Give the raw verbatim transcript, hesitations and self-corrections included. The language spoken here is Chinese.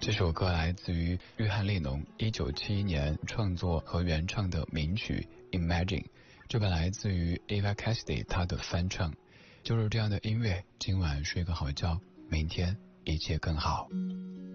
这首歌来自于约翰列侬一九七一年创作和原唱的名曲 Imagine， 这本来自于 Eva Cassidy 她的翻唱。就是这样的音乐，今晚睡个好觉，明天一切更好。